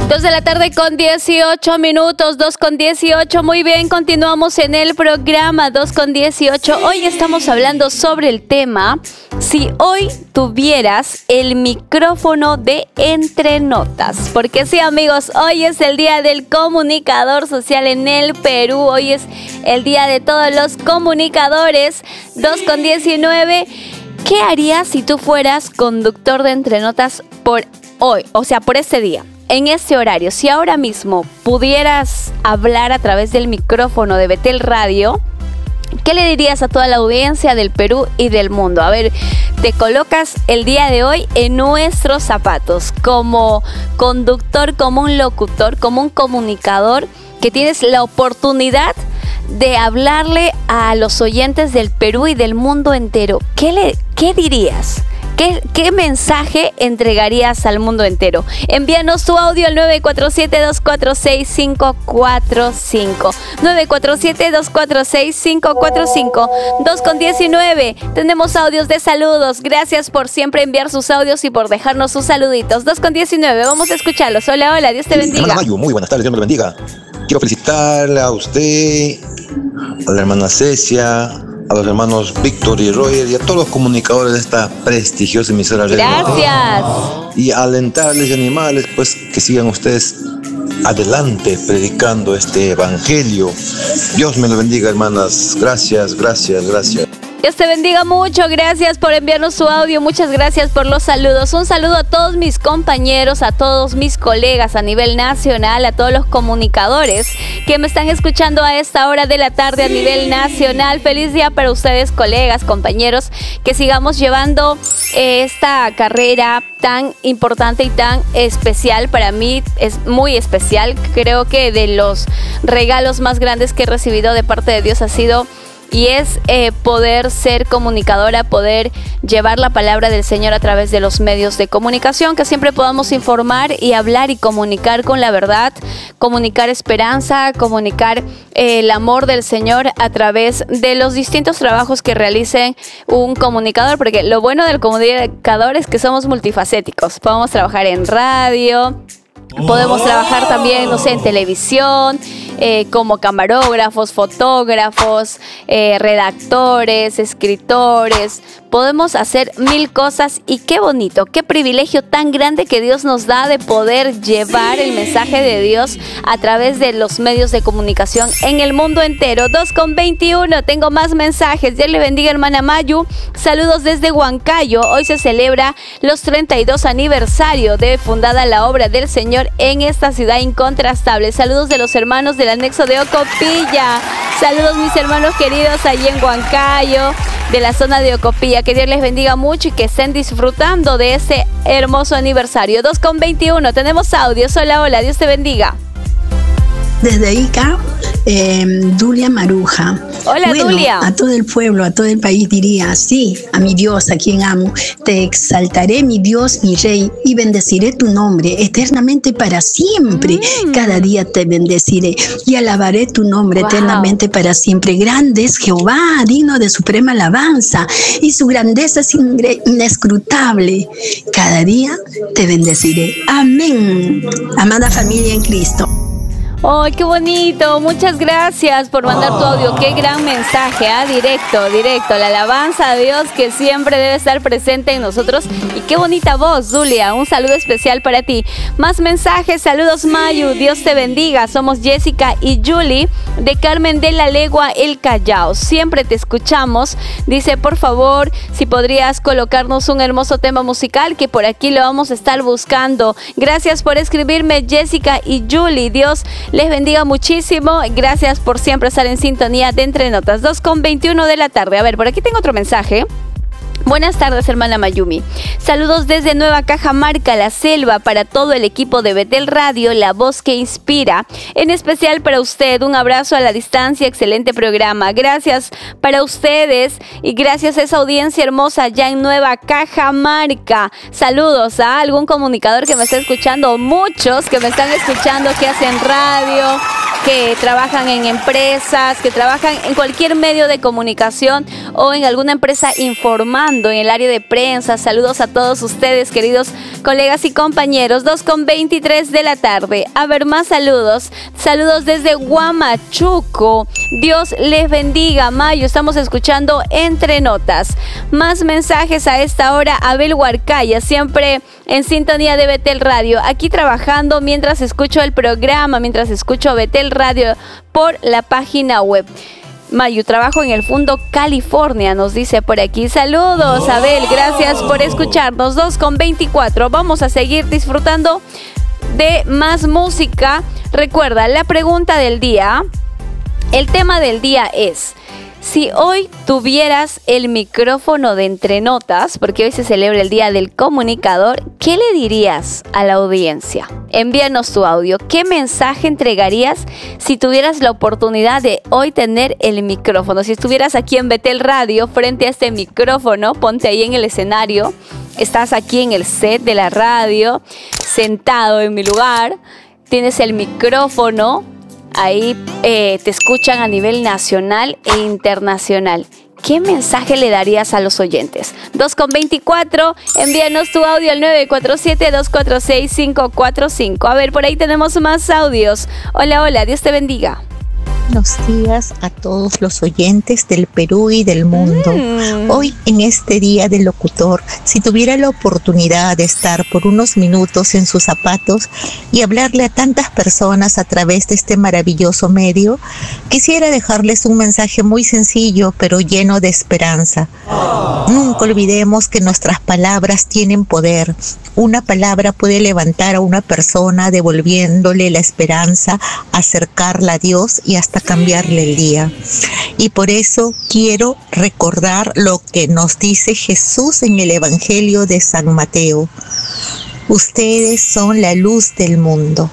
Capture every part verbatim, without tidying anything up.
Dos de la tarde con dieciocho minutos, dos con dieciocho. Muy bien, continuamos en el programa dos con dieciocho. Hoy estamos hablando sobre el tema: si hoy tuvieras el micrófono de Entre Notas. Porque sí, amigos, hoy es el día del comunicador social en el Perú. Hoy es el día de todos los comunicadores. dos con diecinueve. ¿Qué harías si tú fueras conductor de Entre Notas por hoy? O sea, por este día. En este horario, si ahora mismo pudieras hablar a través del micrófono de Betel Radio, ¿qué le dirías a toda la audiencia del Perú y del mundo? A ver, te colocas el día de hoy en nuestros zapatos, como conductor, como un locutor, como un comunicador, que tienes la oportunidad de hablarle a los oyentes del Perú y del mundo entero. ¿Qué, le, qué dirías? ¿Qué, ¿Qué mensaje entregarías al mundo entero? Envíanos tu audio al nueve cuatro siete, dos cuatro seis, cinco cuatro cinco. nueve cuatro siete, dos cuatro seis, cinco cuatro cinco. dos con diecinueve. Tenemos audios de saludos. Gracias por siempre enviar sus audios y por dejarnos sus saluditos. dos con diecinueve. Vamos a escucharlos. Hola, hola. Dios te bendiga. Hermana Mayu, muy buenas tardes. Dios me lo bendiga. Quiero felicitarle a usted, a la hermana Cecia, a los hermanos Víctor y Roger y a todos los comunicadores de esta prestigiosa emisora. Gracias. Y alentarles y animarles, pues, que sigan ustedes adelante predicando este evangelio. Dios me lo bendiga, hermanas. Gracias, gracias, gracias. Dios te bendiga mucho, gracias por enviarnos su audio, muchas gracias por los saludos. Un saludo a todos mis compañeros, a todos mis colegas a nivel nacional, a todos los comunicadores que me están escuchando a esta hora de la tarde a nivel nacional. Feliz día para ustedes, colegas, compañeros, que sigamos llevando eh, esta carrera tan importante y tan especial. Para mí es muy especial. Creo que de los regalos más grandes que he recibido de parte de Dios ha sido y es eh, poder ser comunicadora, poder llevar la palabra del Señor a través de los medios de comunicación, que siempre podamos informar y hablar y comunicar con la verdad, comunicar esperanza, comunicar eh, el amor del Señor a través de los distintos trabajos que realice un comunicador, porque lo bueno del comunicador es que somos multifacéticos. Podemos trabajar en radio, podemos trabajar también, no sé, en televisión, eh, como camarógrafos, fotógrafos, eh, redactores, escritores. Podemos hacer mil cosas y qué bonito, qué privilegio tan grande que Dios nos da de poder llevar el mensaje de Dios a través de los medios de comunicación en el mundo entero. dos con veintiuno, tengo más mensajes. Dios le bendiga, hermana Mayu. Saludos desde Huancayo. Hoy se celebra los treinta y dos aniversario de fundada la obra del Señor en esta ciudad incontrastable. Saludos de los hermanos del anexo de Ocopilla. Saludos, mis hermanos queridos allí en Huancayo, de la zona de Ocopilla. Que Dios les bendiga mucho y que estén disfrutando de ese hermoso aniversario. dos con veintiuno, tenemos audios. Hola, hola, Dios te bendiga. Desde Ica, eh, Dulia Maruja. Hola, bueno, Dulia. A todo el pueblo, a todo el país diría, sí, a mi Dios, a quien amo. Te exaltaré, mi Dios, mi Rey, y bendeciré tu nombre eternamente para siempre. Mm. Cada día te bendeciré y alabaré tu nombre wow. eternamente para siempre. Grande es Jehová, digno de suprema alabanza, y su grandeza es inescrutable. Cada día te bendeciré. Amén. Amada familia en Cristo. ¡Ay, qué bonito! Muchas gracias por mandar tu audio. ¡Qué gran mensaje! ¿eh? Directo, directo. La alabanza a Dios que siempre debe estar presente en nosotros. Y qué bonita voz, Zulia. Un saludo especial para ti. Más mensajes. Saludos, Mayu. Dios te bendiga. Somos Jessica y Julie de Carmen de la Legua, El Callao. Siempre te escuchamos. Dice, por favor, si podrías colocarnos un hermoso tema musical, que por aquí lo vamos a estar buscando. Gracias por escribirme, Jessica y Julie. Dios les bendiga muchísimo. Gracias por siempre estar en sintonía de Entre Notas. dos con veintiuno de la tarde. A ver, por aquí tengo otro mensaje. Buenas tardes, hermana Mayumi. Saludos desde Nueva Cajamarca, La Selva, para todo el equipo de Betel Radio, la voz que inspira. En especial para usted, un abrazo a la distancia, excelente programa. Gracias para ustedes y gracias a esa audiencia hermosa allá en Nueva Cajamarca. Saludos a algún comunicador que me está escuchando, muchos que me están escuchando, que hacen radio, que trabajan en empresas, que trabajan en cualquier medio de comunicación o en alguna empresa informando en el área de prensa. Saludos a todos ustedes, queridos colegas y compañeros. dos con veintitrés de la tarde. A ver, más saludos. Saludos desde Huamachuco. Dios les bendiga, Mayo. Estamos escuchando Entre Notas. Más mensajes a esta hora. Abel Huarcaya, siempre en sintonía de Betel Radio. Aquí trabajando mientras escucho el programa, mientras escucho Betel Radio por la página web. Mayu, trabajo en el Fundo California, nos dice por aquí. Saludos, Abel, gracias por escucharnos. dos con veinticuatro, vamos a seguir disfrutando de más música. Recuerda, la pregunta del día, el tema del día es: si hoy tuvieras el micrófono de Entre Notas, porque hoy se celebra el Día del Comunicador, ¿qué le dirías a la audiencia? Envíanos tu audio. ¿Qué mensaje entregarías si tuvieras la oportunidad de hoy tener el micrófono? Si estuvieras aquí en Betel Radio, frente a este micrófono, ponte ahí en el escenario, estás aquí en el set de la radio, sentado en mi lugar, tienes el micrófono. Ahí eh, te escuchan a nivel nacional e internacional. ¿Qué mensaje le darías a los oyentes? dos con veinticuatro, envíanos tu audio al nueve cuatro siete, dos cuatro seis, cinco cuatro cinco. A ver, por ahí tenemos más audios. Hola, hola, Dios te bendiga. Buenos días a todos los oyentes del Perú y del mundo. Mm. Hoy, en este Día del Locutor, si tuviera la oportunidad de estar por unos minutos en sus zapatos y hablarle a tantas personas a través de este maravilloso medio, quisiera dejarles un mensaje muy sencillo, pero lleno de esperanza. Oh. Nunca olvidemos que nuestras palabras tienen poder. Una palabra puede levantar a una persona, devolviéndole la esperanza, acercarla a Dios y hasta cambiarle el día. Y por eso quiero recordar lo que nos dice Jesús en el Evangelio de San Mateo. Ustedes son la luz del mundo.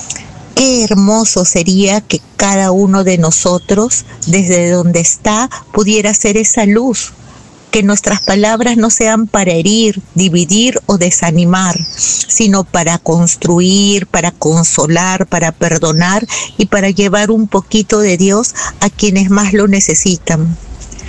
Qué hermoso sería que cada uno de nosotros, desde donde está, pudiera ser esa luz. Que nuestras palabras no sean para herir, dividir o desanimar, sino para construir, para consolar, para perdonar y para llevar un poquito de Dios a quienes más lo necesitan.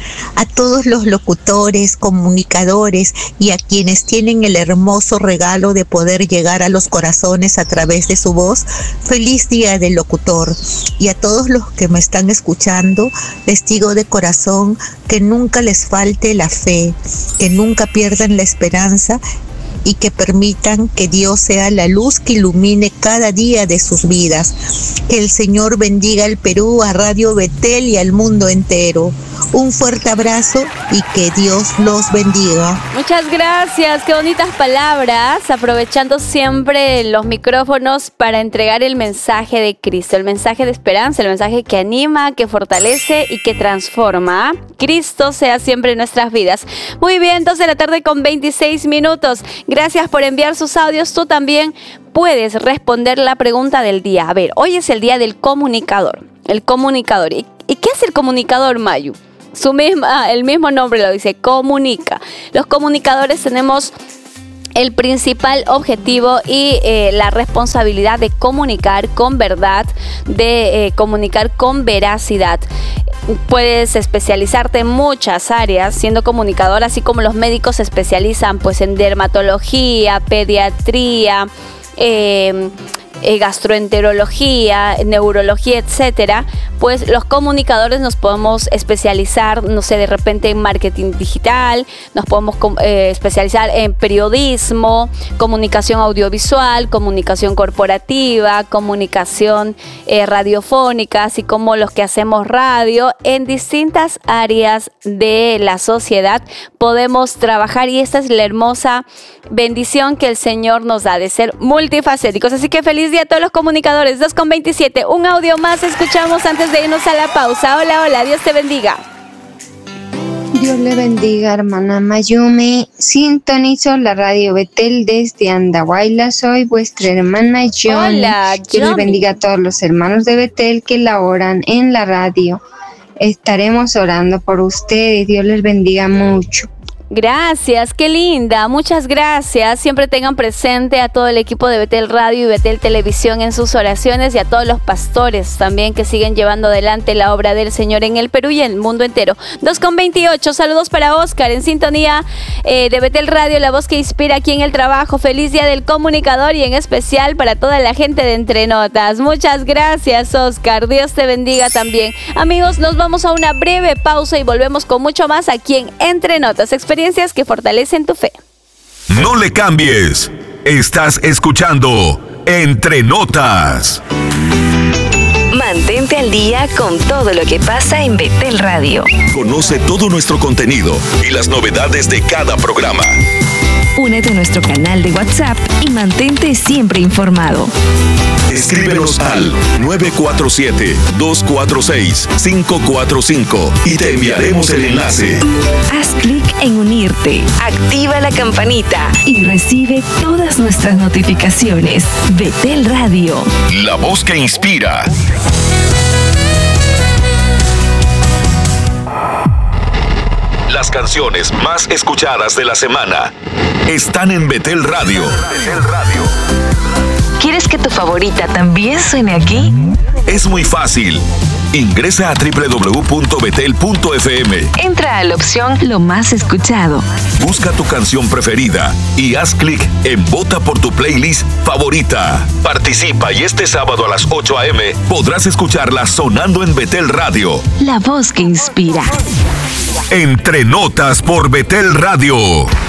A todos los locutores, comunicadores y a quienes tienen el hermoso regalo de poder llegar a los corazones a través de su voz, feliz Día del Locutor. Y a todos los que me están escuchando, les digo de corazón que nunca les falte la fe, que nunca pierdan la esperanza y que permitan que Dios sea la luz que ilumine cada día de sus vidas. Que el Señor bendiga al Perú, a Radio Betel y al mundo entero. Un fuerte abrazo y que Dios los bendiga. Muchas gracias, qué bonitas palabras, aprovechando siempre los micrófonos para entregar el mensaje de Cristo, el mensaje de esperanza, el mensaje que anima, que fortalece y que transforma. Cristo sea siempre en nuestras vidas. Muy bien, dos de la tarde con veintiséis minutos. Gracias por enviar sus audios. Tú también puedes responder la pregunta del día. A ver, hoy es el día del comunicador. El comunicador. ¿Y, y qué es el comunicador, Mayu? Su misma, el mismo nombre lo dice, comunica. Los comunicadores tenemos el principal objetivo y eh, la responsabilidad de comunicar con verdad, de eh, comunicar con veracidad. Puedes especializarte en muchas áreas siendo comunicador, así como los médicos se especializan pues en dermatología, pediatría, eh, eh, gastroenterología, neurología, etcétera. Pues los comunicadores nos podemos especializar, no sé, de repente en marketing digital, nos podemos eh, especializar en periodismo, comunicación audiovisual, comunicación corporativa, comunicación eh, radiofónica, así como los que hacemos radio. En distintas áreas de la sociedad podemos trabajar y esta es la hermosa bendición que el Señor nos da de ser multifacéticos. Así que feliz día a todos los comunicadores. dos con veintisiete, un audio más escuchamos antes de irnos a la pausa. Hola, hola, Dios te bendiga. Dios le bendiga, hermana Mayumi. Sintonizo la radio Betel desde Andahuayla. Soy vuestra hermana Johnny. Hola, Johnny. Dios le bendiga a todos los hermanos de Betel que laboran en la radio. Estaremos orando por ustedes. Dios les bendiga mucho. Gracias, qué linda, muchas gracias. Siempre tengan presente a todo el equipo de Betel Radio y Betel Televisión en sus oraciones y a todos los pastores también que siguen llevando adelante la obra del Señor en el Perú y en el mundo entero. dos con veintiocho, saludos para Oscar en sintonía eh, de Betel Radio, la voz que inspira aquí en el trabajo. Feliz Día del Comunicador y en especial para toda la gente de Entre Notas. Muchas gracias, Oscar. Dios te bendiga también. Amigos, nos vamos a una breve pausa y volvemos con mucho más aquí en Entre Notas. Experiencias que fortalecen tu fe. No le cambies. Estás escuchando Entre Notas. Mantente al día con todo lo que pasa en Betel Radio. Conoce todo nuestro contenido y las novedades de cada programa. Únete a nuestro canal de WhatsApp y mantente siempre informado. Escríbenos al nueve cuatro siete, dos cuatro seis, cinco cuatro cinco y te enviaremos el enlace. Haz clic en unirte, activa la campanita y recibe todas nuestras notificaciones. Betel Radio. La voz que inspira. Las canciones más escuchadas de la semana están en Betel Radio. Betel Radio. ¿Quieres que tu favorita también suene aquí? Es muy fácil. Ingresa a doble u doble u doble u punto betel punto efe eme. Entra a la opción Lo más escuchado. Busca tu canción preferida y haz clic en Vota por tu playlist favorita. Participa y este sábado a las ocho a eme podrás escucharla sonando en Betel Radio. La voz que inspira. Entre Notas por Betel Radio.